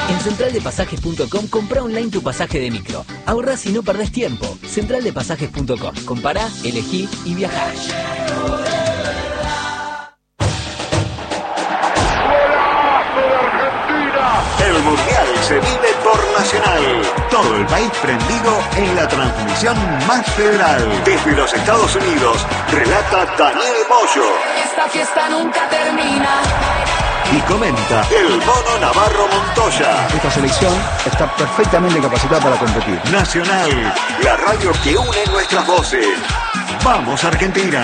En centraldepasajes.com compra online tu pasaje de micro. Ahorrás y no perdés tiempo. Centraldepasajes.com. Compará, elegí y viajá. El Mundial se vive por Nacional. Todo el país prendido en la transmisión más federal. Desde los Estados Unidos, relata Daniel Moyo. Esta fiesta nunca termina. Y comenta el Mono Navarro Montoya. Esta selección está perfectamente capacitada para competir. Nacional, la radio que une nuestras voces. ¡Vamos, Argentina!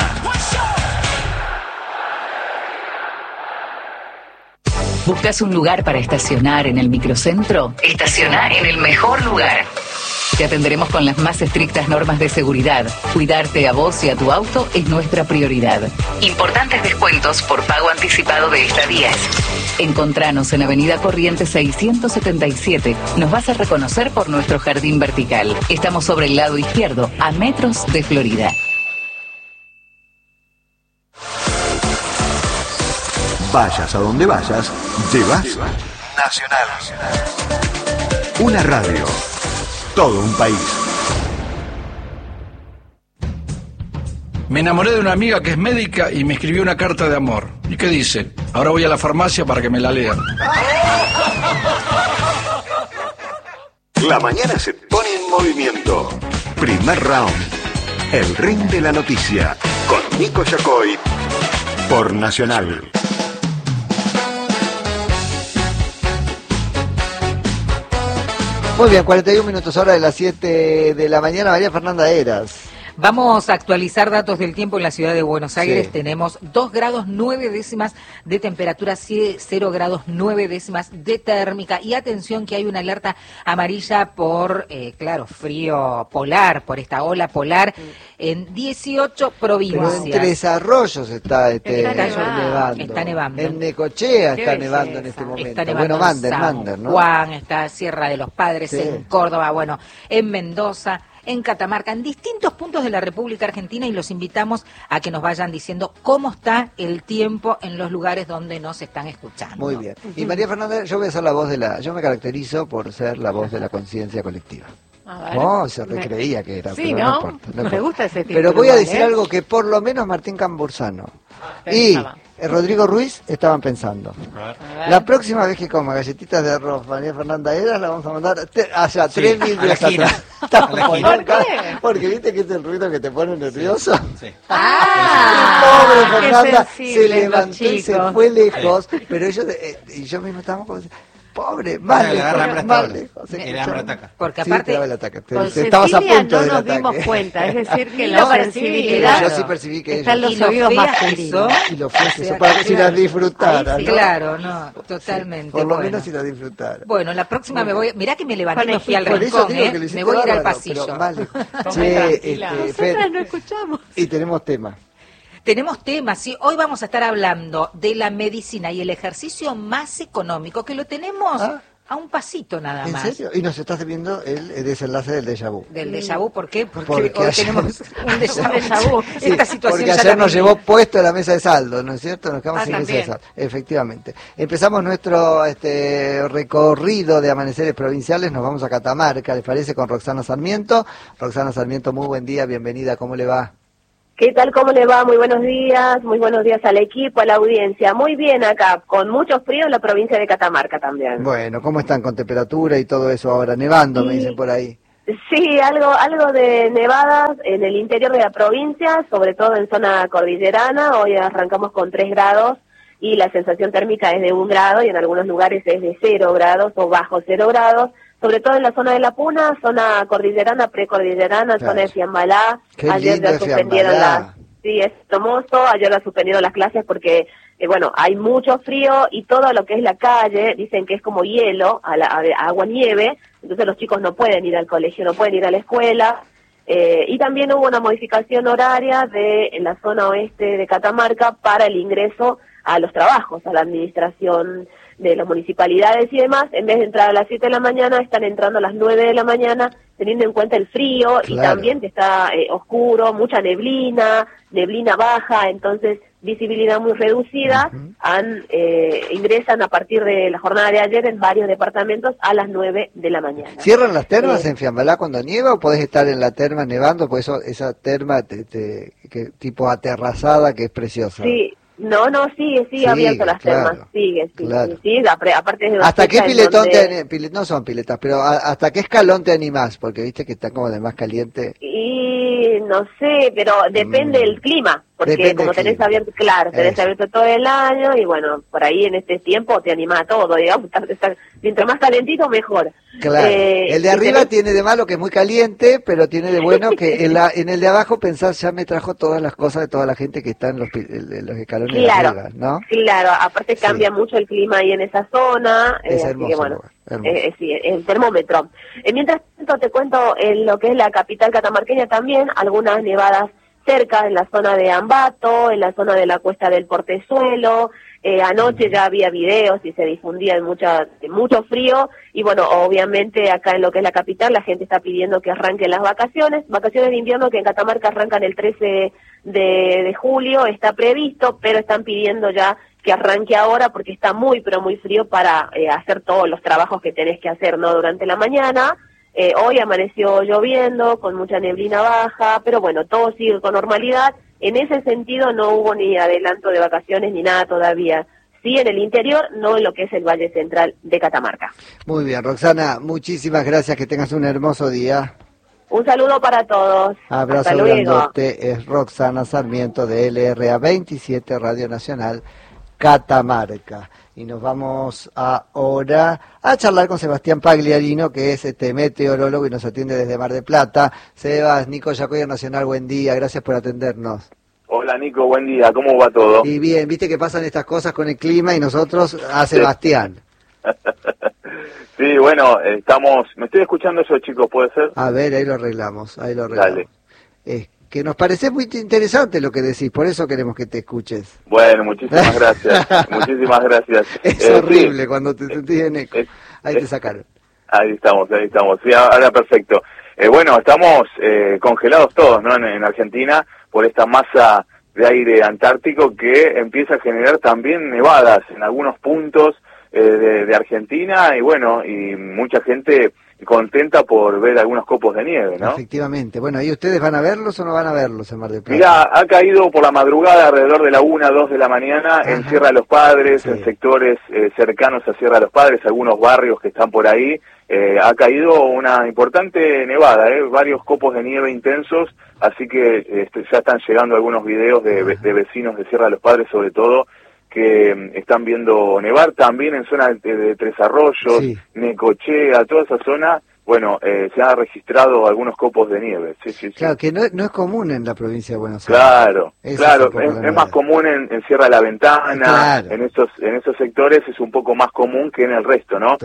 ¿Buscas un lugar para estacionar en el microcentro? Estaciona en el mejor lugar. Te atenderemos con las más estrictas normas de seguridad. Cuidarte a vos y a tu auto es nuestra prioridad. Importantes descuentos por pago anticipado de estadías. Encontranos en Avenida Corrientes 677. Nos vas a reconocer por nuestro jardín vertical. Estamos sobre el lado izquierdo, a metros de Florida. Vayas a donde vayas, llevas Nacional. Una radio. Todo un país. Me enamoré de una amiga que es médica y me escribió una carta de amor. ¿Y qué dice? Ahora voy a la farmacia para que me la lean. La mañana se pone en movimiento. Primer round. El ring de la noticia. Con Nico Yacoy. Por Nacional. Muy bien, 41 minutos hora de las 7 de la mañana. María Fernanda Heras. Vamos a actualizar datos del tiempo en la ciudad de Buenos Aires. Sí. Tenemos 2 grados 9 décimas de temperatura, 0 grados 9 décimas de térmica. Y atención que hay una alerta amarilla por, frío polar, por esta ola polar en 18 provincias. Pero en Tres Arroyos está nevando. Está nevando. En Necochea está nevando en este momento. Está nevando Bueno, en San Mander, ¿no? Juan, está Sierra de los Padres, Sí. en Córdoba, bueno, en Mendoza, en Catamarca, en distintos puntos de la República Argentina, y los invitamos a que nos vayan diciendo cómo está el tiempo en los lugares donde nos están escuchando. Muy bien. Y María Fernanda, yo voy a ser la voz yo me caracterizo por ser la voz de la conciencia colectiva. No, se recreía que era, Sí, pero ¿no? no importa. No Me importa. gusta ese título. Pero voy a igual, decir algo que por lo menos Martín Cambursano y Pensaba. Rodrigo Ruiz estaban pensando. La próxima vez que coma galletitas de arroz María Fernanda Heras, la vamos a mandar allá, 3.000 días atrás. ¿Por qué? Porque viste que es el ruido que te pone nervioso. Sí. Pobre Qué Fernanda se sensibles los levantó y se chicos. fue lejos, pero ellos y yo mismo estábamos como pobre, más lejos. El hambre ataca. Porque Sí, aparte, te daba el ataque. Con Estabas a Cecilia punto no del nos ataque. dimos cuenta, es decir, que Y la lo percibí, sensibilidad Yo sí percibí que está en ellos- los y lo oídos fea más que finitos. y lo fue O sea, para que si claro. las disfrutaran, ¿no? claro, no, totalmente. Por lo bueno. menos si las disfrutaran. Bueno, la próxima me voy, mirá que me levanté y me fui al Por eso rincón, digo que lo hiciste me voy a ir al bárbaro, pasillo. pero vale. Toma, Che, tranquila. Fer, Nosotras no escuchamos. y tenemos tema. Tenemos temas, sí. Hoy vamos a estar hablando de la medicina y el ejercicio más económico, que lo tenemos a un pasito nada ¿En más. serio? Y nos estás viendo el desenlace del déjà vu. Del déjà vu, ¿por qué? Porque Porque hoy ayer- tenemos un déjà vu. Sí, Esta situación porque ya ayer la nos vivimos. llevó puesto a la mesa de saldo, ¿no es cierto? Nos quedamos sin mesa de también. saldo. Efectivamente. Empezamos nuestro recorrido de amaneceres provinciales, nos vamos a Catamarca, ¿les parece? Con Roxana Sarmiento. Roxana Sarmiento, muy buen día, bienvenida, ¿cómo le va? ¿Qué tal? ¿Cómo le va? Muy buenos días al equipo, a la audiencia. Muy bien acá, con mucho frío en la provincia de Catamarca también. Bueno, ¿cómo están con temperatura y todo eso ahora? Nevando, me dicen por ahí. Sí, algo de nevadas en el interior de la provincia, sobre todo en zona cordillerana. Hoy arrancamos con 3 grados y la sensación térmica es de 1 grado y en algunos lugares es de 0 grados o bajo 0 grados. Sobre todo en la zona de La Puna, zona cordillerana, precordillerana, Claro. zona de Fiambalá. Qué Ayer lindo ya es suspendieron Fiambalá. Sí, es hermoso. Ayer la suspendieron las clases porque, hay mucho frío y todo lo que es la calle, dicen que es como hielo, agua-nieve, entonces los chicos no pueden ir al colegio, no pueden ir a la escuela. Y también hubo una modificación horaria en la zona oeste de Catamarca para el ingreso a los trabajos, a la administración de las municipalidades y demás. En vez de entrar a las 7 de la mañana, están entrando a las 9 de la mañana, teniendo en cuenta el frío y Claro. también que está oscuro, mucha neblina baja, entonces visibilidad muy reducida, ingresan a partir de la jornada de ayer en varios departamentos a las 9 de la mañana. ¿Cierran las termas en Fiambalá cuando nieva o podés estar en la terma nevando? Pues esa terma que tipo aterrazada que es preciosa. Sí. No, sigue abierto las termas, sigue, aparte de ¿Hasta qué piletón no son piletas, pero hasta qué escalón te animás? Porque viste que está como de más caliente. Y no sé, pero depende del clima, porque depende como tenés abierto, tenés abierto todo el año y bueno, por ahí en este tiempo te anima a todo, digamos, mientras más calentito mejor. Claro, el de arriba tiene de malo que es muy caliente, pero tiene de bueno que en el de abajo pensás, ya me trajo todas las cosas de toda la gente que está en los escalones de arriba, ¿no? Claro, aparte cambia mucho el clima ahí en esa zona, es así hermoso, que bueno, hermoso. el termómetro. Mientras tanto te cuento en lo que es la capital catamarqueña también, algunas nevadas cerca en la zona de Ambato, en la zona de la Cuesta del Portezuelo. Anoche ya había videos y se difundía mucho frío y bueno, obviamente acá en lo que es la capital la gente está pidiendo que arranquen las vacaciones de invierno que en Catamarca arrancan el 13 de julio, está previsto, pero están pidiendo ya que arranque ahora porque está muy pero muy frío para hacer todos los trabajos que tenés que hacer, ¿no? Durante la mañana. Hoy amaneció lloviendo, con mucha neblina baja, pero bueno, todo sigue con normalidad. En ese sentido no hubo ni adelanto de vacaciones ni nada todavía. Sí en el interior, no en lo que es el Valle Central de Catamarca. Muy bien, Roxana, muchísimas gracias, que tengas un hermoso día. Un saludo para todos. Abrazo Hasta luego. grandote, es Roxana Sarmiento de LRA 27 Radio Nacional Catamarca. Y nos vamos ahora a charlar con Sebastián Pagliarino, que es meteorólogo y nos atiende desde Mar del Plata. Sebas, Nico Yacoy Nacional, buen día, gracias por atendernos. Hola Nico, buen día, ¿cómo va todo? Y bien, viste que pasan estas cosas con el clima y nosotros a Sebastián. Sí, bueno, me estoy escuchando eso, chicos, ¿puede ser? A ver, ahí lo arreglamos. Dale. Que nos parece muy interesante lo que decís, por eso queremos que te escuches. Bueno, muchísimas gracias, muchísimas gracias. Es horrible cuando te sentís en eco. Ahí te sacaron. Ahí estamos, sí, ahora perfecto. Bueno, estamos congelados todos, ¿no? En Argentina, por esta masa de aire antártico que empieza a generar también nevadas en algunos puntos de Argentina y bueno, y mucha gente contenta por ver algunos copos de nieve, ¿no? Efectivamente. Bueno, ¿y ustedes van a verlos o no van a verlos en Mar del Plata? Mira, ha caído por la madrugada alrededor de la 1, 2 de la mañana en Sierra de los Padres, en sectores cercanos a Sierra de los Padres, algunos barrios que están por ahí. Ha caído una importante nevada, varios copos de nieve intensos, así que ya están llegando algunos videos de vecinos de Sierra de los Padres, sobre todo, que están viendo nevar también en zona de Tres Arroyos, Necochea, toda esa zona. Bueno, se han registrado algunos copos de nieve. Sí. Claro, que no es común en la provincia de Buenos Aires. Claro, es más común en Sierra de la Ventana, en esos sectores es un poco más común que en el resto, ¿no?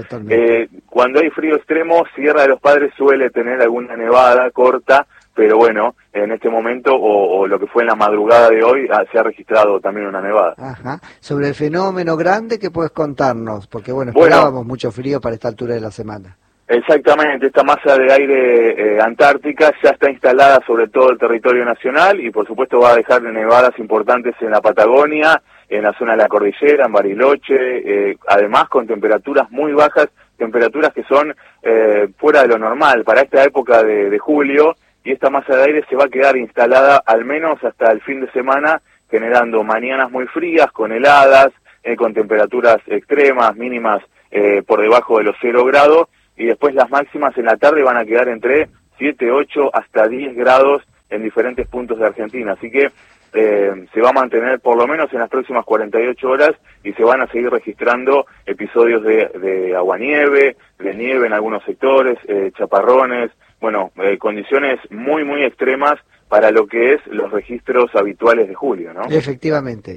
Cuando hay frío extremo, Sierra de los Padres suele tener alguna nevada corta, pero bueno, en este momento, o lo que fue en la madrugada de hoy, se ha registrado también una nevada. Ajá. Sobre el fenómeno grande, ¿qué puedes contarnos? Porque bueno, esperábamos mucho frío para esta altura de la semana. Exactamente, esta masa de aire antártica ya está instalada sobre todo el territorio nacional y por supuesto va a dejar nevadas importantes en la Patagonia, en la zona de la cordillera, en Bariloche, además con temperaturas muy bajas, temperaturas que son fuera de lo normal para esta época de julio, y esta masa de aire se va a quedar instalada al menos hasta el fin de semana, generando mañanas muy frías, con heladas, con temperaturas extremas, mínimas por debajo de los 0 grados, y después las máximas en la tarde van a quedar entre 7, 8 hasta 10 grados en diferentes puntos de Argentina. Así que se va a mantener por lo menos en las próximas 48 horas y se van a seguir registrando episodios de aguanieve, de nieve en algunos sectores, chaparrones, bueno, condiciones muy, muy extremas para lo que es los registros habituales de julio, ¿no? Efectivamente.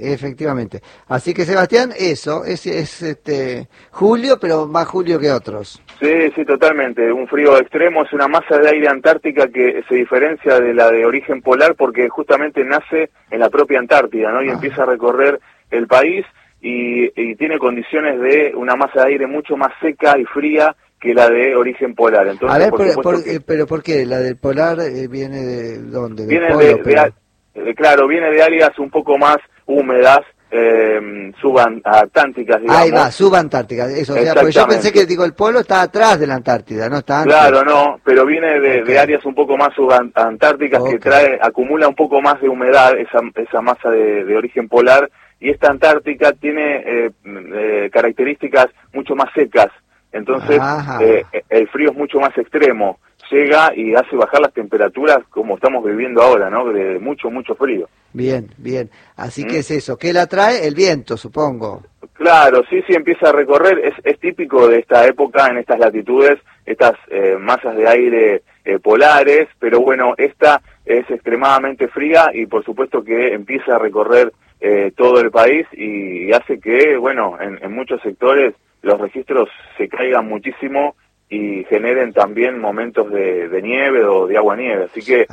Así que, Sebastián, eso, es julio, pero más julio que otros. Sí, totalmente. Un frío extremo, es una masa de aire antártica que se diferencia de la de origen polar porque justamente nace en la propia Antártida, ¿no? Y empieza a recorrer el país y tiene condiciones de una masa de aire mucho más seca y fría que la de origen polar. Entonces, a ver, pero ¿por qué? ¿La del polar viene de dónde? Viene claro, viene de áreas un poco más húmedas, subantárticas, digamos. Ahí va, subantártica, eso, o sea, porque yo pensé que el polo está atrás de la Antártida, no está antes. Claro, no, pero viene de áreas un poco más subantárticas que acumula un poco más de humedad, esa masa de origen polar, y esta Antártica tiene características mucho más secas, entonces el frío es mucho más extremo, llega y hace bajar las temperaturas como estamos viviendo ahora, ¿no? De mucho frío. Bien, así que es eso, ¿qué la trae? El viento, supongo. Claro, sí, empieza a recorrer, es típico de esta época, en estas latitudes, estas masas de aire polares, pero bueno, esta es extremadamente fría y por supuesto que empieza a recorrer todo el país y hace que, bueno, en muchos sectores los registros se caigan muchísimo y generen también momentos de nieve o de agua-nieve. Así que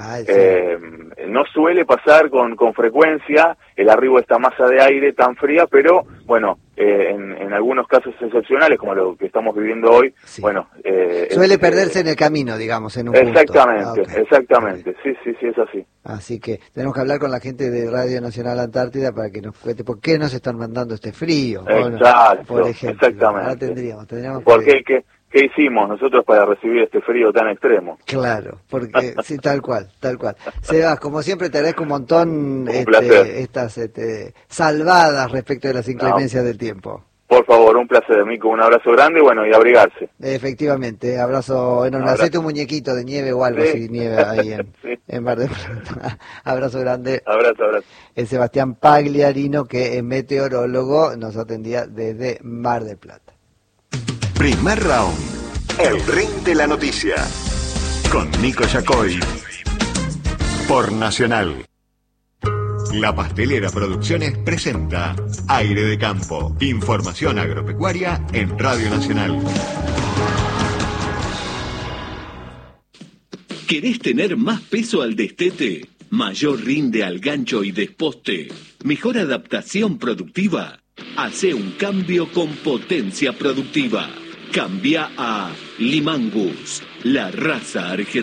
no suele pasar con frecuencia el arribo de esta masa de aire tan fría, pero bueno, en algunos casos excepcionales, como lo que estamos viviendo hoy, bueno... suele perderse en el camino, digamos, en un exactamente, punto. Exactamente, sí, es así. Así que tenemos que hablar con la gente de Radio Nacional Antártida para que nos cuente por qué nos están mandando este frío. Exacto, por ejemplo. exactamente. Ahora tendríamos porque ¿Qué hicimos nosotros para recibir este frío tan extremo? Claro, porque sí, tal cual. Sebas, como siempre te agradezco un montón estas salvadas respecto de las inclemencias del tiempo. Por favor, un placer, Mico, un abrazo grande, bueno, y abrigarse. Efectivamente, abrazo enorme. Hacete un muñequito de nieve o algo así, nieve ahí en Mar del Plata. Abrazo grande. Abrazo. El Sebastián Pagliarino, que es meteorólogo, nos atendía desde Mar del Plata. Primer round, el ring de la noticia, con Nico Yacoy, por Nacional. La Pastelera Producciones presenta Aire de Campo, información agropecuaria en Radio Nacional. ¿Querés tener más peso al destete? ¿Mayor rinde al gancho y desposte? ¿Mejor adaptación productiva? Hacé un cambio con potencia productiva. Cambia a Limangus, la raza argentina.